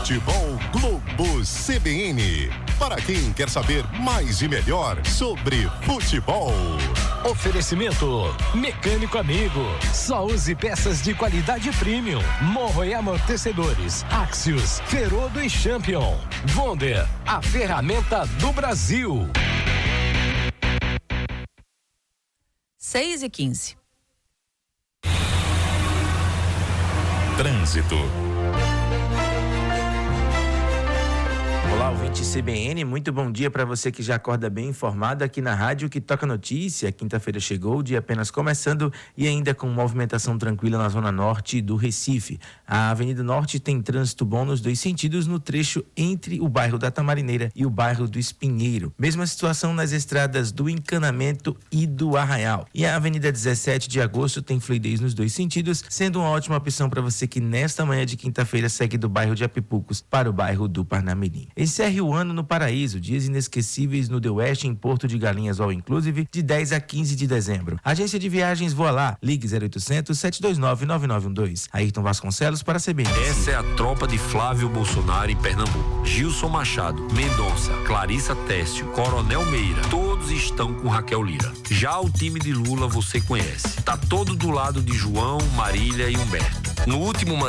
Futebol Globo CBN. Para quem quer saber mais e melhor sobre futebol. Oferecimento Mecânico Amigo. Só use peças de qualidade premium. Morro e amortecedores. Axios, Ferodo e Champion. Wonder, a ferramenta do Brasil. 6h15. Trânsito. Olá, ouvinte CBN, muito bom dia para você que já acorda bem informado aqui na rádio que toca notícia. Quinta-feira chegou, o dia apenas começando e ainda com movimentação tranquila na zona norte do Recife. A Avenida Norte tem trânsito bom nos dois sentidos no trecho entre o bairro da Tamarineira e o bairro do Espinheiro. Mesma situação nas estradas do Encanamento e do Arraial. E a Avenida 17 de Agosto tem fluidez nos dois sentidos, sendo uma ótima opção para você que nesta manhã de quinta-feira segue do bairro de Apipucos para o bairro do Parnamirim. Encerre o ano no Paraíso, dias inesquecíveis no The West em Porto de Galinhas All Inclusive, de 10 a 15 de dezembro. Agência de Viagens Voa Lá, ligue 0800-729-9912. Ayrton Vasconcelos para a CBN. Essa é a tropa de Flávio Bolsonaro em Pernambuco. Gilson Machado, Mendonça, Clarissa Técio, Coronel Meira, todos estão com Raquel Lira. Já o time de Lula você conhece. Tá todo do lado de João, Marília e Humberto. No último